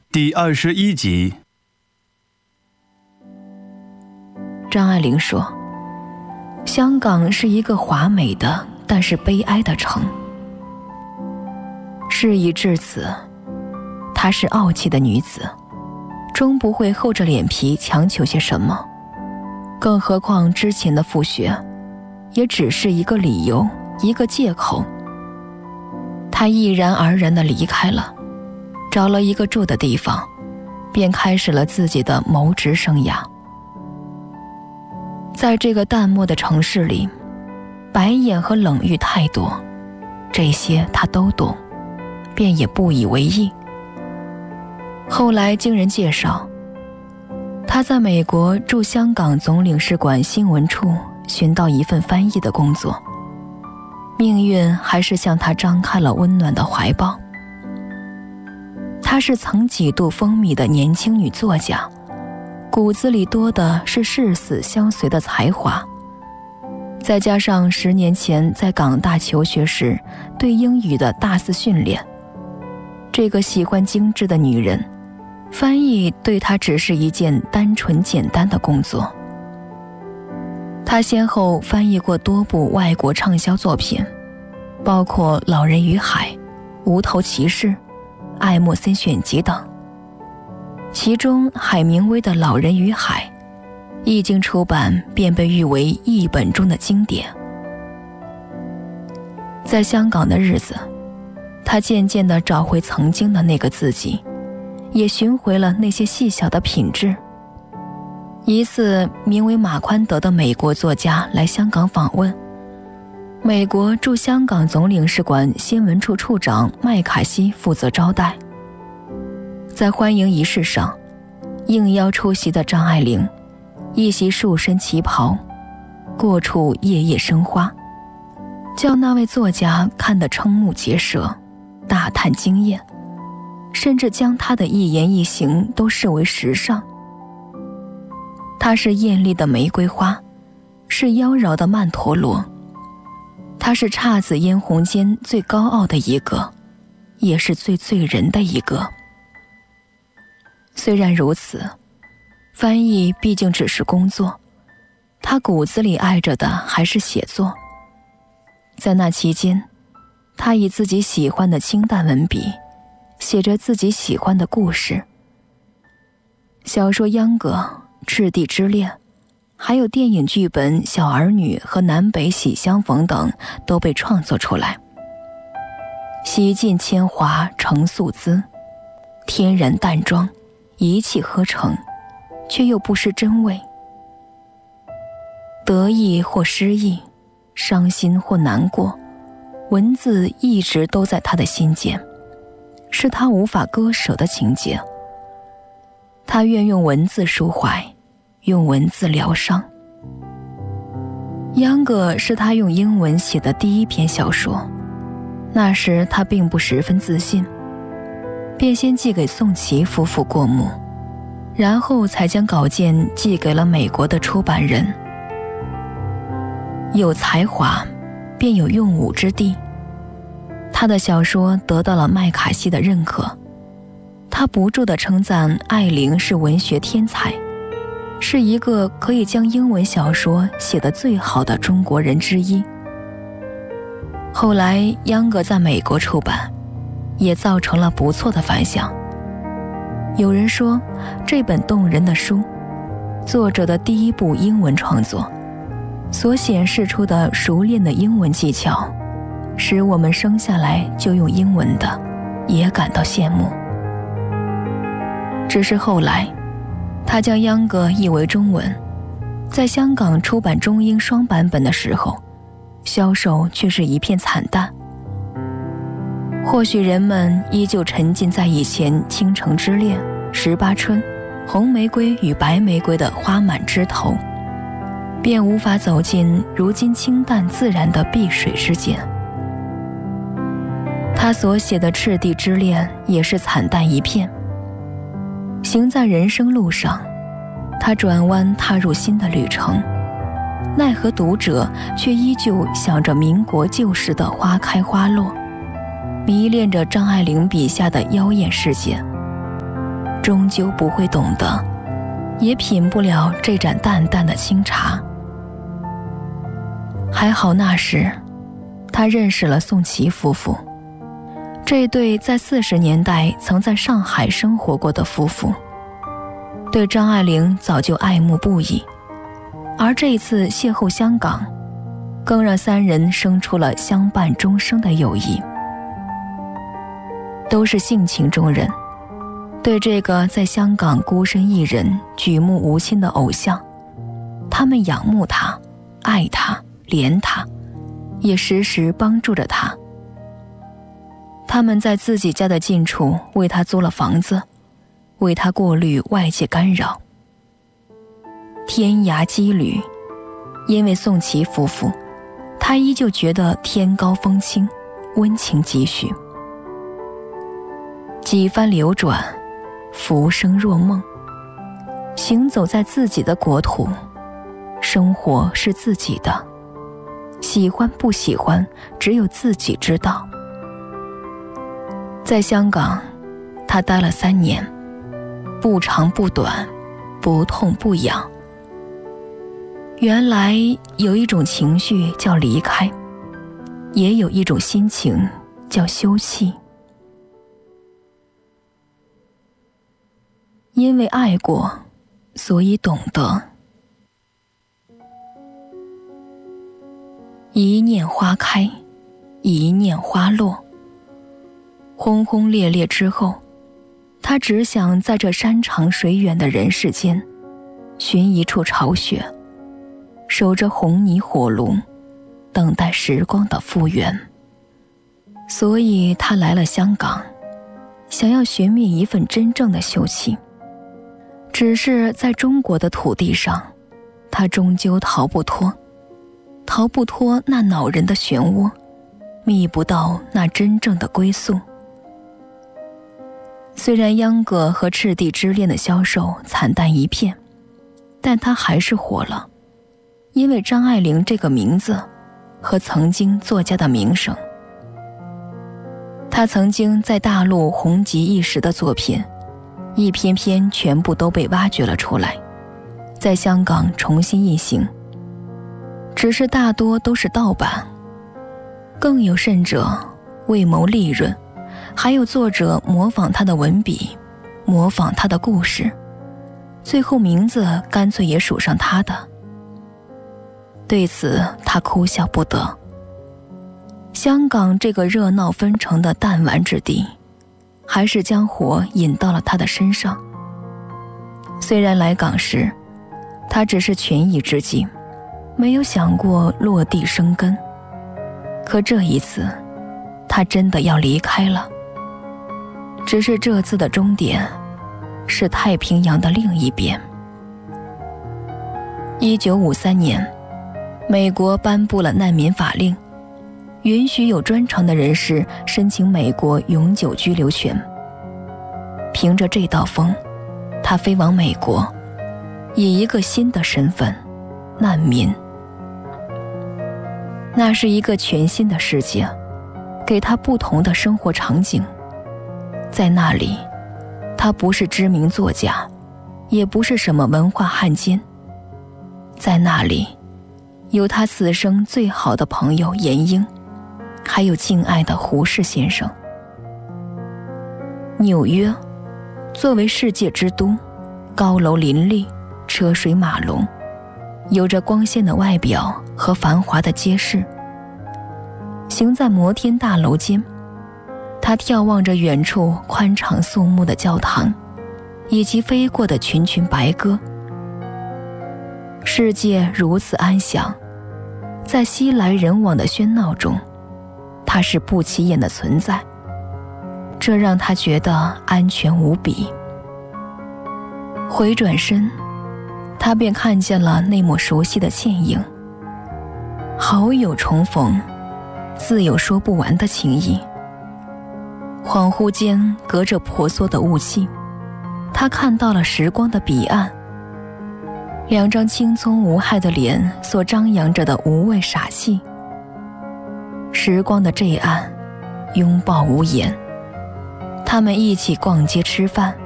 第21集。 张爱玲说，香港是一个华美的但是悲哀的城。事已至此，她是傲气的女子，终不会厚着脸皮强求些什么，更何况之前的复学也只是一个理由，一个借口。她毅然而然地离开了，找了一个住的地方，便开始了自己的谋职生涯。在这个淡漠的城市里，白眼和冷遇太多，这些她都懂，便也不以为意。后来经人介绍，她在美国驻香港总领事馆新闻处寻到一份翻译的工作，命运还是向她张开了温暖的怀抱。她是曾几度风靡的年轻女作家，骨子里多的是誓死相随的才华，再加上10年前在港大求学时对英语的大肆训练，这个喜欢精致的女人，翻译对她只是一件单纯简单的工作。她先后翻译过多部外国畅销作品，包括《老人与海》《无头骑士》《爱默森选集》等。其中海明威的《老人与海》一经出版便被誉为译本中的经典。在香港的日子，他渐渐地找回曾经的那个自己，也寻回了那些细小的品质。一次名为马宽德的美国作家来香港访问，美国驻香港总领事馆新闻处处长麦卡锡负责招待。在欢迎仪式上，应邀出席的张爱玲一袭束身旗袍，过处夜夜生花，叫那位作家看得瞠目结舌，大叹惊艳，甚至将他的一言一行都视为时尚。她是艳丽的玫瑰花，是妖娆的曼陀罗，她是姹紫嫣红间最高傲的一个，也是最醉人的一个。虽然如此，翻译毕竟只是工作，他骨子里爱着的还是写作。在那期间，他以自己喜欢的清淡文笔，写着自己喜欢的故事。小说《秧歌》《赤地之恋》，还有电影剧本《小儿女》和《南北喜相逢》等都被创作出来。洗尽铅华成素姿，天然淡妆，一气呵成，却又不失真味。得意或失意，伤心或难过，文字一直都在他的心间，是他无法割舍的情节。他愿用文字抒怀，用文字疗伤。秧歌是他用英文写的第一篇小说，那时他并不十分自信，便先寄给宋琦夫妇过目，然后才将稿件寄给了美国的出版人。有才华，便有用武之地。他的小说得到了麦卡锡的认可，他不住地称赞爱玲是文学天才，是一个可以将英文小说写得最好的中国人之一。后来秧歌在美国出版，也造成了不错的反响。有人说，这本动人的书，作者的第一部英文创作，所显示出的熟练的英文技巧，使我们生下来就用英文的也感到羡慕。只是后来，他将秧歌译为中文，在香港出版中英双版本的时候，销售却是一片惨淡。或许人们依旧沉浸在以前倾城之恋、18春、红玫瑰与白玫瑰的花满枝头，便无法走进如今清淡自然的碧水之间。他所写的《赤地之恋》也是惨淡一片。行在人生路上，他转弯踏入新的旅程，奈何读者却依旧想着民国旧时的花开花落，迷恋着张爱玲笔下的妖艳世界。 终究不会懂得，也品不了这盏淡淡的清茶。还好那时他认识了宋琦夫妇，这对在40年代曾在上海生活过的夫妇，对张爱玲早就爱慕不已，而这一次邂逅香港，更让三人生出了相伴终生的友谊。都是性情中人，对这个在香港孤身一人举目无亲的偶像，他们仰慕他，爱他，怜他，也时时帮助着他。他们在自己家的近处为他租了房子，为他过滤外界干扰。天涯羁旅，因为宋琦夫妇，他依旧觉得天高风轻，温情几许。几番流转，浮生若梦，行走在自己的国土，生活是自己的，喜欢不喜欢只有自己知道。在香港他待了3年，不长不短，不痛不痒。原来有一种情绪叫离开，也有一种心情叫休憩。因为爱过，所以懂得。一念花开，一念花落。轰轰烈烈之后，他只想在这山长水远的人世间，寻一处巢穴，守着红泥火炉，等待时光的复原。所以他来了香港，想要寻觅一份真正的休憩。只是在中国的土地上，他终究逃不脱那恼人的漩涡，觅不到那真正的归宿。虽然秧歌和赤地之恋的销售惨淡一片，但他还是火了，因为张爱玲这个名字和曾经作家的名声。他曾经在大陆红极一时的作品，一篇篇全部都被挖掘了出来，在香港重新印行，只是大多都是盗版。更有甚者，为谋利润，还有作者模仿他的文笔，模仿他的故事，最后名字干脆也属上他的。对此他哭笑不得。香港这个热闹纷呈的弹丸之地，还是将火引到了他的身上。虽然来港时他只是权宜之计，没有想过落地生根，可这一次他真的要离开了。只是这次的终点是太平洋的另一边。1953年，美国颁布了难民法令，允许有专长的人士申请美国永久居留权。凭着这道风，他飞往美国，以一个新的身份——难民。那是一个全新的世界，给他不同的生活场景。在那里，他不是知名作家，也不是什么文化汉奸。在那里，有他此生最好的朋友闫英，还有敬爱的胡适先生。纽约作为世界之都，高楼林立，车水马龙，有着光鲜的外表和繁华的街市。行在摩天大楼间，他眺望着远处宽敞肃穆的教堂，以及飞过的群群白鸽。世界如此安详，在熙来人往的喧闹中，它是不起眼的存在，这让他觉得安全无比。回转身，他便看见了那抹熟悉的倩影。好友重逢，自有说不完的情谊。恍惚间，隔着婆娑的雾气，他看到了时光的彼岸，两张青葱无害的脸所张扬着的无畏傻气。时光的这岸，拥抱无言。他们一起逛街吃饭，